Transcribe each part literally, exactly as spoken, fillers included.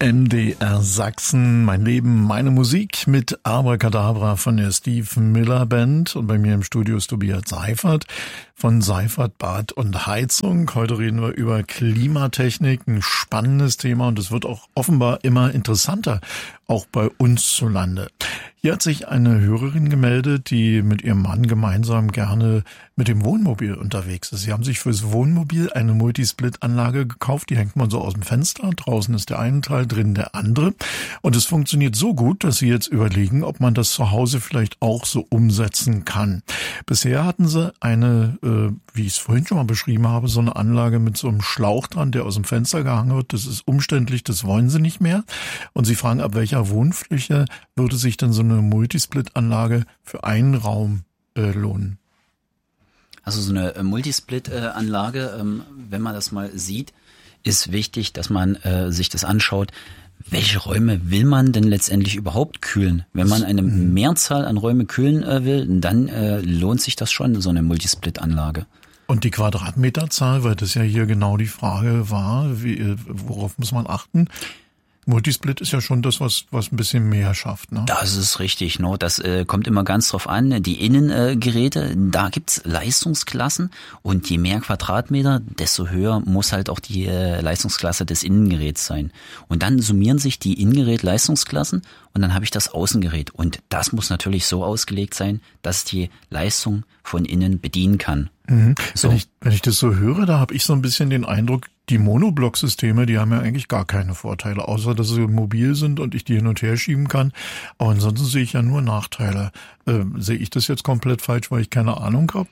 M D R Sachsen, mein Leben, meine Musik mit Abracadabra von der Steve Miller Band. Und bei mir im Studio ist Tobias Seifert von Seifert Bad und Heizung. Heute reden wir über Klimatechnik, ein spannendes Thema, und es wird auch offenbar immer interessanter, auch bei uns zu Lande. Hier hat sich eine Hörerin gemeldet, die mit ihrem Mann gemeinsam gerne mit dem Wohnmobil unterwegs ist. Sie haben sich fürs Wohnmobil eine Multisplit-Anlage gekauft, die hängt man so aus dem Fenster. Draußen ist der eine Teil, drin der andere. Und es funktioniert so gut, dass sie jetzt überlegen, ob man das zu Hause vielleicht auch so umsetzen kann. Bisher hatten sie eine, äh, wie ich es vorhin schon mal beschrieben habe, so eine Anlage mit so einem Schlauch dran, der aus dem Fenster gehangen wird. Das ist umständlich, das wollen sie nicht mehr. Und sie fragen, ab welcher Wohnfläche würde sich denn so eine Multisplit-Anlage für einen Raum äh, lohnen? Also so eine äh, Multisplit-Anlage, ähm, wenn man das mal sieht, ist wichtig, dass man äh, sich das anschaut. Welche Räume will man denn letztendlich überhaupt kühlen? Wenn man eine Mehrzahl an Räume kühlen äh, will, dann äh, lohnt sich das schon, so eine Multisplit-Anlage. Und die Quadratmeterzahl, weil das ja hier genau die Frage war, wie, worauf muss man achten? Multisplit ist ja schon das, was was ein bisschen mehr schafft, ne? Das ist richtig, ne? Das äh, kommt immer ganz drauf an. Die Innengeräte, äh, da gibt's Leistungsklassen, und je mehr Quadratmeter, desto höher muss halt auch die äh, Leistungsklasse des Innengeräts sein. Und dann summieren sich die Innengerät-Leistungsklassen, und dann habe ich das Außengerät. Und das muss natürlich so ausgelegt sein, dass die Leistung von innen bedienen kann. Mhm. So. Wenn ich, wenn ich das so höre, da habe ich so ein bisschen den Eindruck, die Monoblock-Systeme, die haben ja eigentlich gar keine Vorteile, außer dass sie mobil sind und ich die hin und her schieben kann. Aber ansonsten sehe ich ja nur Nachteile. Äh, sehe ich das jetzt komplett falsch, weil ich keine Ahnung habe?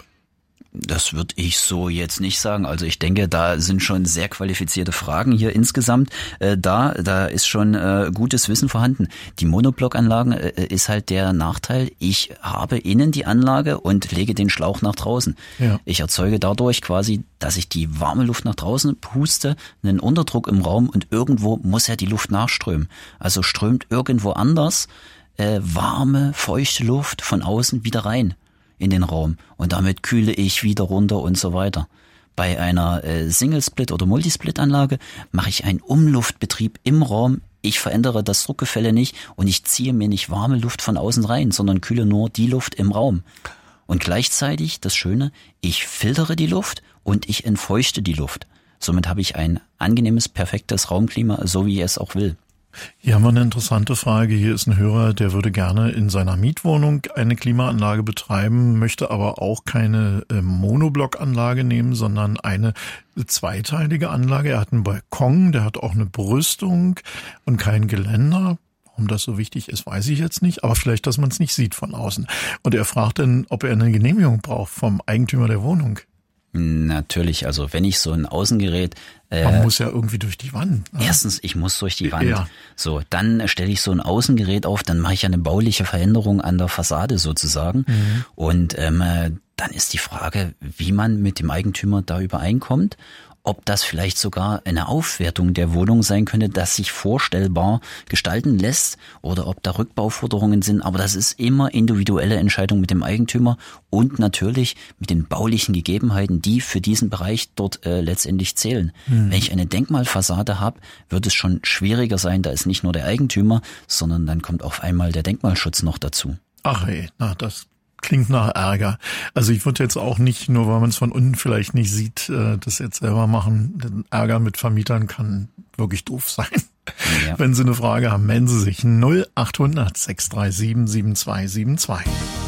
Das würde ich so jetzt nicht sagen. Also ich denke, da sind schon sehr qualifizierte Fragen hier insgesamt. Äh, da, da ist schon äh, gutes Wissen vorhanden. Die Monoblockanlagen äh, ist halt der Nachteil. Ich habe innen die Anlage und lege den Schlauch nach draußen. Ja. Ich erzeuge dadurch quasi, dass ich die warme Luft nach draußen puste, einen Unterdruck im Raum, und irgendwo muss ja die Luft nachströmen. Also strömt irgendwo anders äh, warme, feuchte Luft von außen wieder rein in den Raum, und damit kühle ich wieder runter und so weiter. Bei einer äh, Single-Split- oder Multisplit-Anlage mache ich einen Umluftbetrieb im Raum. Ich verändere das Druckgefälle nicht, und ich ziehe mir nicht warme Luft von außen rein, sondern kühle nur die Luft im Raum. Und gleichzeitig, das Schöne, ich filtere die Luft und ich entfeuchte die Luft. Somit habe ich ein angenehmes, perfektes Raumklima, so wie ich es auch will. Hier haben wir eine interessante Frage. Hier ist ein Hörer, der würde gerne in seiner Mietwohnung eine Klimaanlage betreiben, möchte aber auch keine äh, Monoblockanlage nehmen, sondern eine zweiteilige Anlage. Er hat einen Balkon, der hat auch eine Brüstung und kein Geländer. Warum das so wichtig ist, weiß ich jetzt nicht, aber vielleicht, dass man es nicht sieht von außen. Und er fragt dann, ob er eine Genehmigung braucht vom Eigentümer der Wohnung. Natürlich, also wenn ich so ein Außengerät... Äh, Man muss ja irgendwie durch die Wand. Ne? Erstens, ich muss durch die Wand. Ja. So, dann stelle ich so ein Außengerät auf, dann mache ich eine bauliche Veränderung an der Fassade sozusagen. Mhm. Und ähm, dann ist die Frage, wie man mit dem Eigentümer da übereinkommt. Ob das vielleicht sogar eine Aufwertung der Wohnung sein könnte, das sich vorstellbar gestalten lässt, oder ob da Rückbauforderungen sind. Aber das ist immer individuelle Entscheidung mit dem Eigentümer und natürlich mit den baulichen Gegebenheiten, die für diesen Bereich dort äh, letztendlich zählen. Hm. Wenn ich eine Denkmalfassade habe, wird es schon schwieriger sein. Da ist nicht nur der Eigentümer, sondern dann kommt auf einmal der Denkmalschutz noch dazu. Ach ey, na das... Klingt nach Ärger. Also ich würde jetzt auch nicht, nur weil man es von unten vielleicht nicht sieht, das jetzt selber machen. Den Ärger mit Vermietern kann wirklich doof sein. Ja. Wenn Sie eine Frage haben, melden Sie sich null acht hundert sechs drei sieben sieben zwei sieben zwei.